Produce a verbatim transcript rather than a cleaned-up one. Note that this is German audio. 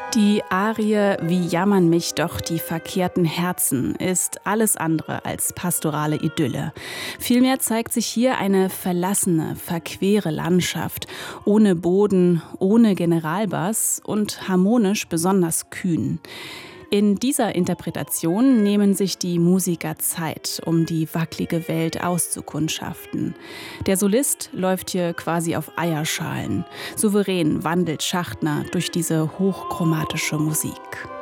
Die Arie »Wie jammern mich doch die verkehrten Herzen« ist alles andere als pastorale Idylle. Vielmehr zeigt sich hier eine verlassene, verquere Landschaft, ohne Boden, ohne Generalbass und harmonisch besonders kühn. In dieser Interpretation nehmen sich die Musiker Zeit, um die wackelige Welt auszukundschaften. Der Solist läuft hier quasi auf Eierschalen. Souverän wandelt Schachtner durch diese hochchromatische Musik.